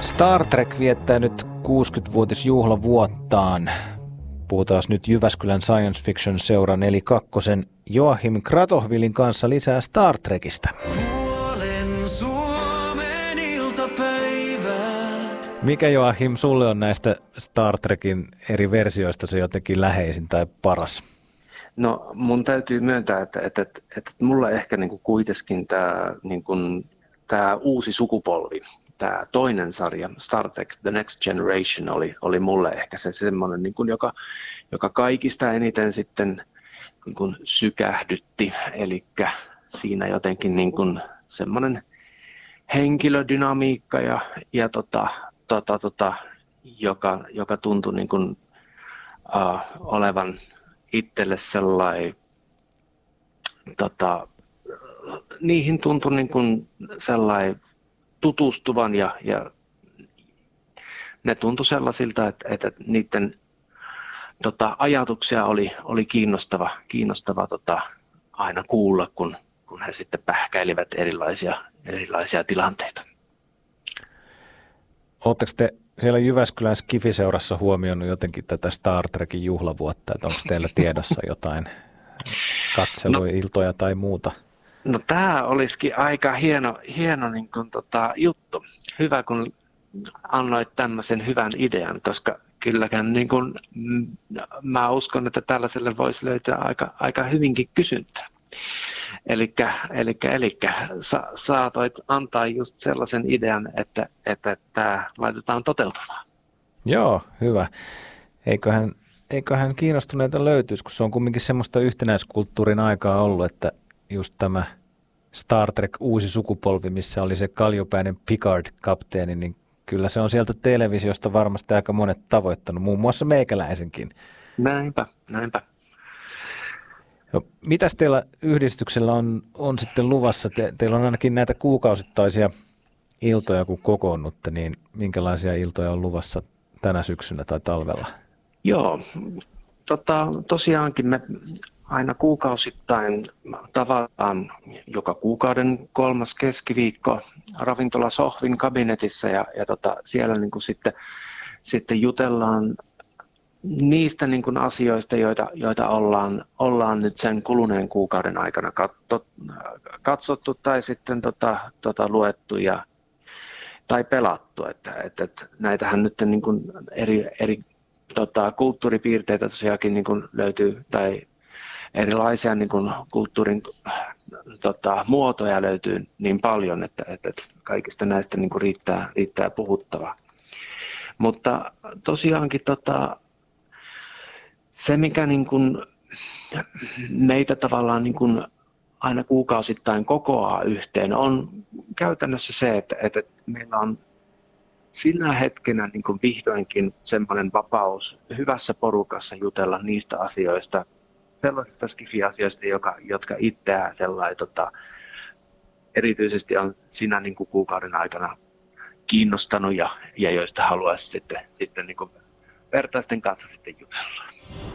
Star Trek viettää nyt 60-vuotisjuhlavuottaan. Puhutaan nyt Jyväskylän Science Fiction Seuran eli kakkosen Joachim Kratochvilin kanssa lisää Star Trekistä. Mikä Joachim sulle on näistä Star Trekin eri versioista se jotenkin läheisin tai paras? No mun täytyy myöntää, että mulla ehkä niinku kuitenkin tämä uusi sukupolvi, tämä toinen sarja, Star Trek The Next Generation, oli mulle ehkä se semmoinen, niin kuin, joka kaikista eniten sitten niin kuin sykähdytti. Eli siinä jotenkin niin kuin semmoinen henkilödynamiikka joka tuntui niin kuin, olevan itselle sellainen, niihin tuntui niin kuin sellainen tutustuvan ja ne tuntui sellaisilta, että niiden ajatuksia oli kiinnostava aina kuulla, kun he sitten pähkäilivät erilaisia tilanteita. Oletteko te siellä Jyväskylän Skifi-seurassa huomioinut jotenkin tätä Star Trekin juhlavuotta, että onko teillä tiedossa jotain katseluiltoja tai muuta? No tämä olisikin aika hieno niin kuin, juttu. Hyvä, kun annoit tämmöisen hyvän idean, koska kylläkään niin kuin, mä uskon, että tällaiselle voisi löytää aika hyvinkin kysyntää. Elikkä saatoit antaa just sellaisen idean, että tämä laitetaan toteutumaan. Joo, hyvä. Eiköhän kiinnostuneita löytyisi, kun se on kumminkin semmoista yhtenäiskulttuurin aikaa ollut, että just tämä Star Trek uusi sukupolvi, missä oli se kaljupäinen Picard-kapteeni, niin kyllä se on sieltä televisiosta varmasti aika monet tavoittanut, muun muassa meikäläisenkin. Näinpä. No, mitäs teillä yhdistyksellä on sitten luvassa? Teillä on ainakin näitä kuukausittaisia iltoja, kun kokoonnutte, niin minkälaisia iltoja on luvassa tänä syksynä tai talvella? Joo, tosiaankin me aina kuukausittain tavataan joka kuukauden 3. keskiviikko ravintola Sohvin kabinetissa ja siellä niin kuin sitten jutellaan niistä niin kuin asioista, joita ollaan nyt sen kuluneen kuukauden aikana katsottu tai sitten luettu tai pelattu. Että näitähän nyt niin kuin eri kulttuuripiirteitä tosiaankin niin kuin löytyy tai erilaisia niin kuin kulttuurin muotoja löytyy niin paljon, että kaikista näistä niin kuin riittää puhuttavaa. Mutta tosiaankin se, mikä niin kuin meitä tavallaan niin kuin aina kuukausittain kokoaa yhteen, on käytännössä se, että meillä on sillä hetkenä niin kuin vihdoinkin semmoinen vapaus hyvässä porukassa jutella niistä asioista, sellaisista skifi-asioista, jotka itseään erityisesti on siinä niin kuin kuukauden aikana kiinnostanut ja joista haluaisi sitten niin kuin vertaisten kanssa sitten jutella.